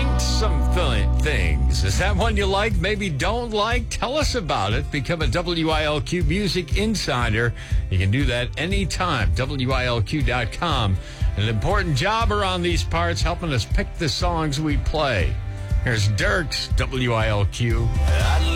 Think some things. Is that one you like? Maybe don't like? Tell us about it. Become a WILQ Music Insider. You can do that anytime. WILQ.com. An important job around these parts, helping us pick the songs we play. Here's Dirks, WILQ.